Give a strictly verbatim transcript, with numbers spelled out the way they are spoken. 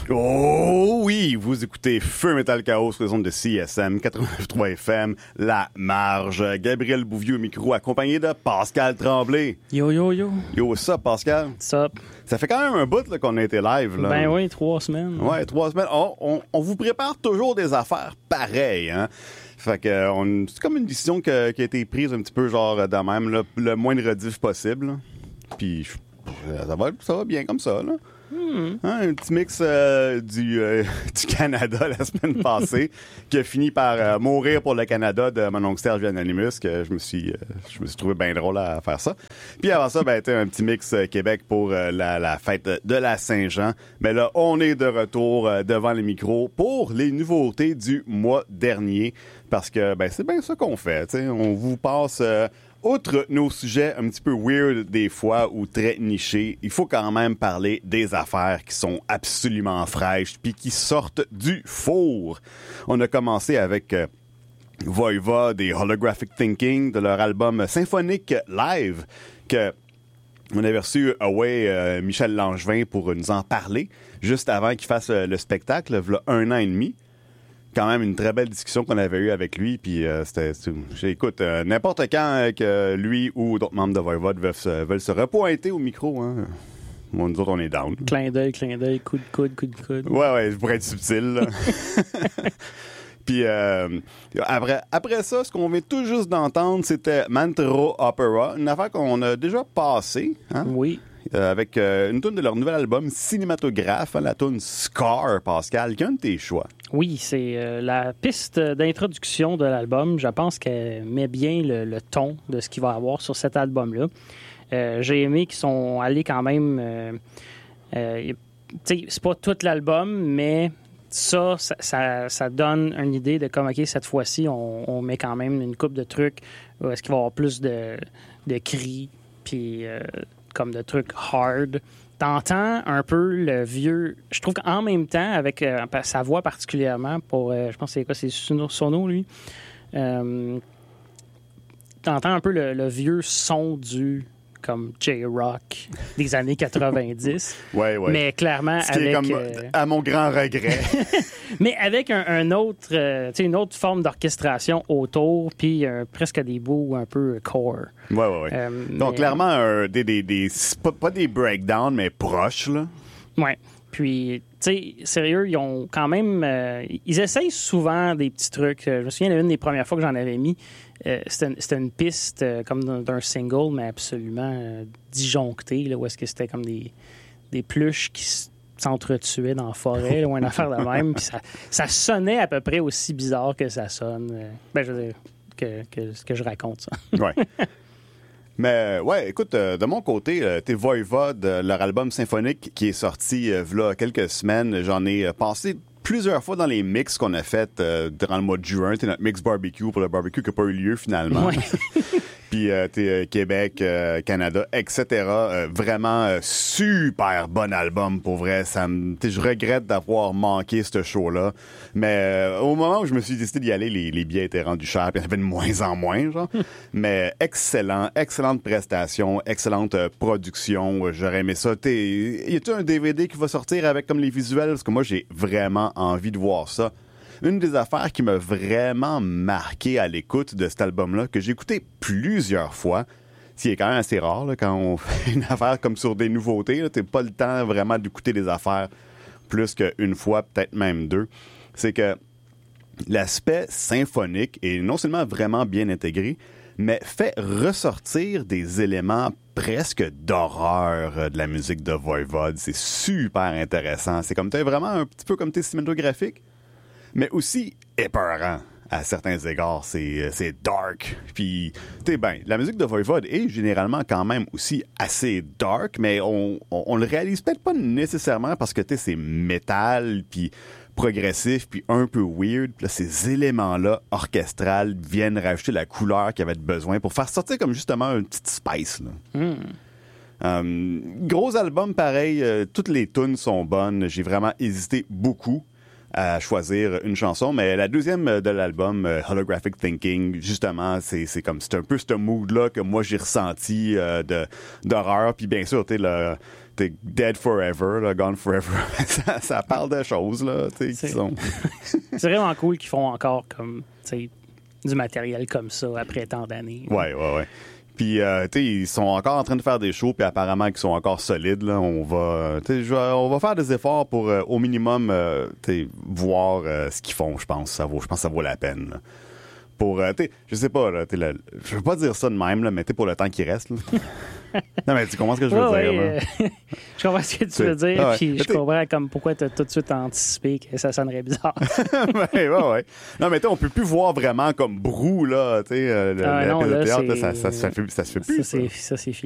Oh oui, vous écoutez Feu Metal Chaos sur les ondes de C S M quatre-vingt-neuf trois F M, La Marge. Gabriel Bouvier au micro, accompagné de Pascal Tremblay. Yo, yo, yo. Yo, what's up, Pascal? What's up? Ça fait quand même un bout là, qu'on a été live. Là. Ben oui, trois semaines. Ouais, trois semaines. On, on, on vous prépare toujours des affaires pareilles, hein? Fait que on, c'est comme une décision que, qui a été prise un petit peu genre de même, là, le moins de rediff possible. Là. Puis ça va, ça va bien comme ça, là. Hmm. Hein, un petit mix euh, du, euh, du Canada la semaine passée qui a fini par euh, mourir pour le Canada de mon oncle Serge Anonymous, que je me suis, euh, je me suis trouvé bien drôle à faire ça. Puis avant ça, ben, un petit mix euh, Québec pour euh, la, la fête de la Saint-Jean. Mais là, on est de retour euh, devant les micros pour les nouveautés du mois dernier. Parce que ben, c'est bien ça qu'on fait. T'sais. On vous passe... Euh, Outre nos sujets un petit peu weird des fois ou très nichés, il faut quand même parler des affaires qui sont absolument fraîches puis qui sortent du four. On a commencé avec euh, Voivod et Holographic Thinking de leur album Symphonique Live que on avait reçu Away euh, Michel Langevin pour nous en parler juste avant qu'il fasse euh, le spectacle, v'là un an et demi. Quand même une très belle discussion qu'on avait eue avec lui, puis euh, c'était, c'était écoute, euh, n'importe quand euh, que lui ou d'autres membres de Voivod veulent se, veulent se repointer au micro, hein. Bon, nous autres, on est down. Clin d'œil, clin d'œil, coup de coude, coup de coude. Ouais, ouais, pour être subtil, là. Puis euh, après, après ça, ce qu'on vient tout juste d'entendre, c'était Mantro Opera, une affaire qu'on a déjà passée, hein? Oui. Euh, avec euh, une tune de leur nouvel album Cinématographe, hein, la tune Scar, Pascal, qui est un de tes choix. Oui, c'est euh, la piste d'introduction de l'album. Je pense qu'elle met bien le, le ton de ce qu'il va y avoir sur cet album-là. Euh, j'ai aimé qu'ils sont allés quand même... Euh, euh, tu sais, c'est pas tout l'album, mais ça, ça, ça, ça donne une idée de comme, OK, cette fois-ci, on, on met quand même une couple de trucs. Est-ce qu'il va y avoir plus de, de cris, puis... Euh, comme de trucs hard. T'entends un peu le vieux... Je trouve qu'en même temps, avec euh, sa voix particulièrement, pour... Euh, je pense que c'est quoi? C'est Sono, lui. Euh, t'entends un peu le, le vieux son du... comme J-Rock des années quatre-vingt-dix. Ouais, ouais. Mais clairement, Ce qui avec... est comme, euh... à mon grand regret. Mais avec un, un autre, euh, une autre forme d'orchestration autour, puis euh, presque des bouts un peu core. Ouais, ouais, ouais. Euh, Donc, mais... clairement, euh, des, des, des, pas, pas des breakdowns, mais proches, là. Ouais. Puis, tu sais, sérieux, ils ont quand même... Euh, ils essayent souvent des petits trucs. Je me souviens d'une des premières fois que j'en avais mis, euh, c'était, une, c'était une piste euh, comme d'un, d'un single, mais absolument euh, disjonctée, là, où est-ce que c'était comme des, des pluches qui s'entretuaient dans la forêt, là, ou une affaire de même. Puis ça, ça sonnait à peu près aussi bizarre que ça sonne. Euh, ben, je veux dire, que, que, que je raconte ça. Ouais. Mais ouais, écoute, euh, de mon côté, euh, t'es Voivod, euh, leur album symphonique qui est sorti euh, v'là quelques semaines, j'en ai euh, passé plusieurs fois dans les mix qu'on a fait euh, durant le mois de juin. T'es notre mix barbecue pour le barbecue qui n'a pas eu lieu finalement. Ouais. Puis euh, t'es euh, Québec, euh, Canada, et cetera. Euh, vraiment euh, super bon album pour vrai. Ça me, je regrette d'avoir manqué ce show-là. Mais euh, au moment où je me suis décidé d'y aller, les, les billets étaient rendus chers, puis il y en avait de moins en moins, genre. Mais excellent, excellente prestation, excellente euh, production. J'aurais aimé ça. T'es, y a-t-il un D V D qui va sortir avec comme les visuels? Parce que moi, j'ai vraiment envie de voir ça. Une des affaires qui m'a vraiment marqué à l'écoute de cet album-là, que j'ai écouté plusieurs fois, ce qui est quand même assez rare là, quand on fait une affaire comme sur des nouveautés, t'as pas le temps vraiment d'écouter des affaires plus qu'une fois, peut-être même deux, c'est que l'aspect symphonique est non seulement vraiment bien intégré, mais fait ressortir des éléments presque d'horreur de la musique de Voivod. C'est super intéressant. C'est comme t'es vraiment un petit peu comme t'es cinématographique, mais aussi épeurant à certains égards. C'est, c'est dark. Puis, tu sais, ben, la musique de Voivod est généralement quand même aussi assez dark, mais on, on, on le réalise peut-être pas nécessairement parce que, tu sais, c'est métal, puis progressif, puis un peu weird. Puis là, ces éléments-là orchestrales viennent rajouter la couleur qu'il y avait besoin pour faire sortir comme justement une petite spice, là. Mm. Um, gros album, pareil. Euh, toutes les tunes sont bonnes. J'ai vraiment hésité beaucoup à choisir une chanson, mais la deuxième de l'album, euh, Holographic Thinking, justement, c'est, c'est comme, c'est un peu ce mood-là que moi j'ai ressenti euh, de, d'horreur, puis bien sûr, tu sais, le, t'es Dead Forever, là, Gone Forever. ça, ça parle de choses, là, tu sais, qui sont... C'est vraiment cool qu'ils font encore comme, tu sais, du matériel comme ça après tant d'années. Ouais, ouais, ouais. Puis, euh, tu sais, ils sont encore en train de faire des shows, puis apparemment qu'ils sont encore solides, là. On va, tu sais, on va faire des efforts pour, euh, au minimum, euh, tu sais, voir euh, ce qu'ils font, je pense. Ça vaut, je pense que ça vaut la peine, là. Pour, euh, tu sais, je sais pas, là, t'sais, le, je veux pas dire ça de même, là, mais t'es pour le temps qui reste, là. Non, mais tu comprends ce que je veux ouais, dire, ouais, là? euh, je comprends ce que tu veux dire, ah ouais. puis je comprends comme pourquoi tu as tout de suite anticipé que ça sonnerait bizarre. ouais, ouais, ouais. Non, mais tu sais, on peut plus voir vraiment comme Brou, là, tu sais, euh, Ah, la non, pièce de là, théâtre, là, c'est- ça, ça, ça, fait, ça se fait plus. Ça, c'est, ça, c'est